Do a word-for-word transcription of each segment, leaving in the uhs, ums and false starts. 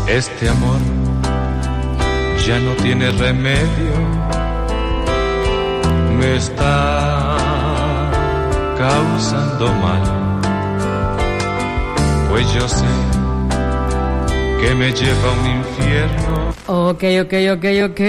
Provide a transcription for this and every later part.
Este amor ya no tiene remedio, me está causando mal, pues yo sé que me lleva a un infierno. Ok, ok, ok, ok.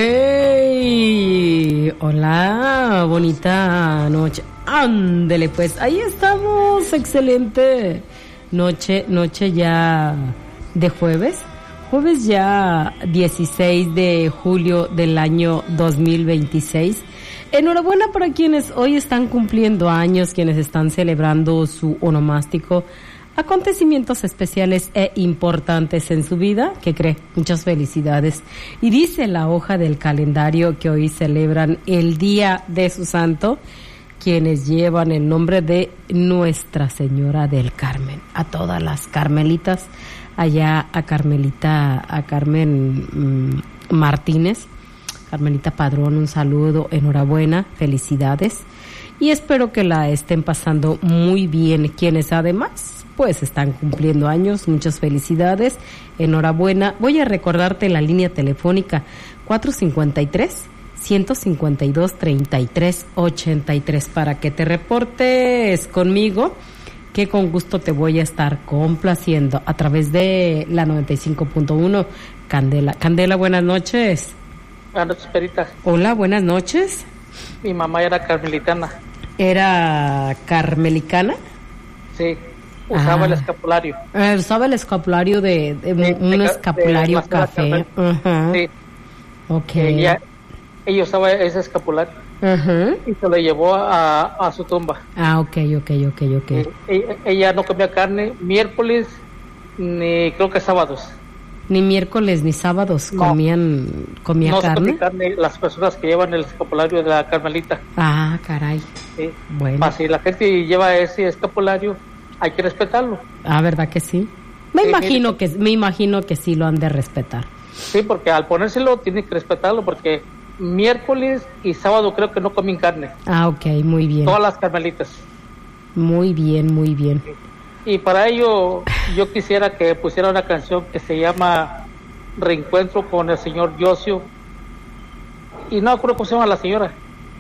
Hola, bonita noche. Ándele pues, ahí estamos, excelente. Noche, noche ya de jueves. Jueves ya dieciséis de julio del año dos mil veintiséis. Enhorabuena para quienes hoy están cumpliendo años, quienes están celebrando su onomástico, acontecimientos especiales e importantes en su vida. ¿Qué cree? Muchas felicidades. Y dice la hoja del calendario que hoy celebran el día de su santo, quienes llevan el nombre de Nuestra Señora del Carmen. A todas las carmelitas, allá a Carmelita, a Carmen mmm, Martínez, Carmelita Padrón, un saludo, enhorabuena, felicidades. Y espero que la estén pasando muy bien, quienes además pues están cumpliendo años. Muchas felicidades, enhorabuena. Voy a recordarte la línea telefónica cuatro cinco tres, uno cinco dos, tres tres ocho tres para que te reportes conmigo, que con gusto te voy a estar complaciendo a través de la noventa y cinco punto uno Candela. Candela, buenas noches. Buenas noches, Perita. Hola, buenas noches. Mi mamá era carmelitana. ¿Era carmelicana? Sí, usaba ah. el escapulario. Eh, usaba el escapulario de, de, de un de, escapulario de café. Uh-huh. Sí. Ok. Ella, ella usaba ese escapulario. Uh-huh. Y se lo llevó a, a su tumba. Ah, ok, ok, ok, ok. Eh, ella, ella no comía carne miércoles ni creo que sábados. Ni miércoles ni sábados no. comían comía no carne. No carne las personas que llevan el escapulario de la Carmelita. Ah, caray. Sí. Bueno. Si la gente lleva ese escapulario, hay que respetarlo. Ah, ¿verdad que sí? Me sí, imagino sí. que me imagino que sí lo han de respetar. Sí, porque al ponérselo tiene que respetarlo, porque miércoles y sábado creo que no comen carne. Ah, ok, muy bien. Todas las carmelitas. Muy bien, muy bien. Sí. Y para ello yo quisiera que pusiera una canción que se llama Reencuentro con el señor Yosio. Y no creo cómo se llama la señora.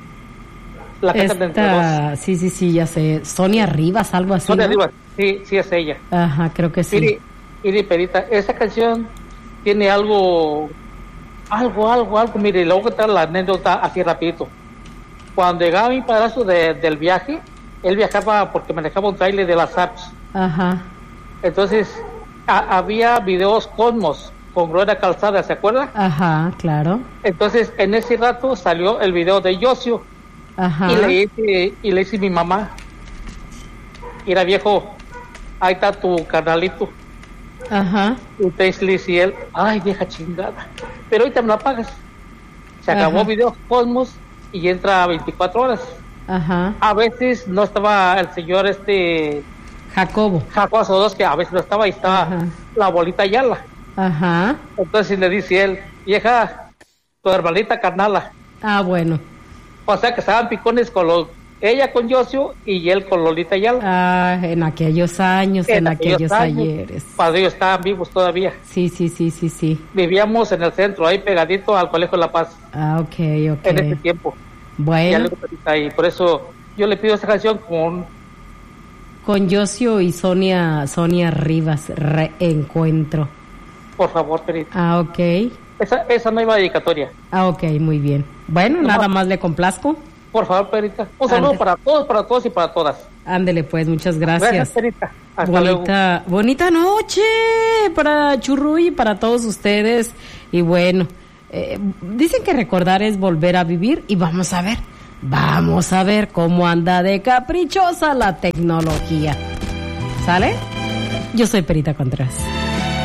La Esta, de entre dos. Sí, sí, sí, ya sé. Sonia Rivas, algo así. Sonia ¿no? Rivas, sí, sí es ella. Ajá, creo que sí. Mire, mire, Perita, esa canción tiene algo, algo, algo, algo. Mire, le voy a contar la anécdota así rapidito. Cuando llegaba mi padrastro de, del viaje, él viajaba porque manejaba un trailer de las apps. Ajá. Entonces, a, había videos Cosmos con Gloria Calzada, ¿se acuerda? Ajá, claro. Entonces, en ese rato salió el video de Yosio. Ajá. Y le dice, y le dice mi mamá, mira viejo, ahí está tu carnalito. Ajá. Entonces le dice él, ay vieja chingada, pero ahorita me la pagas. Se acabó Ajá. Videos Cosmos y entra a veinticuatro horas. Ajá. A veces no estaba el señor este Jacobo. Jacobo Sodos, que a veces no estaba, y estaba Ajá. la abuelita Ayala. Ajá. Entonces le dice él, vieja, tu hermanita carnala. Ah, bueno. O sea que estaban picones con los, ella con Yosio y él con Lolita Ayala. Ah, en aquellos años, en, en aquellos, aquellos años, ayeres. Cuando ellos estaban vivos todavía. Sí, sí, sí, sí, sí. Vivíamos en el centro, ahí pegadito al Colegio La Paz. Ah, ok, ok. En ese tiempo. Bueno. Y por eso yo le pido esta canción con... Con Yosio y Sonia, Sonia Rivas, Reencuentro. Por favor, Perita. Ah, ok. Esa, esa no iba dedicatoria. Ah, ok, muy bien. Bueno, no, nada más le complazco. Por favor, Perita. Un saludo Ande. para todos, para todos y para todas. Ándele, pues, muchas gracias. Gracias, Perita. Hasta bonita, luego. Bonita noche para Churruy y para todos ustedes. Y bueno, eh, dicen que recordar es volver a vivir y vamos a ver, vamos a ver cómo anda de caprichosa la tecnología. ¿Sale? Yo soy Perita Contreras.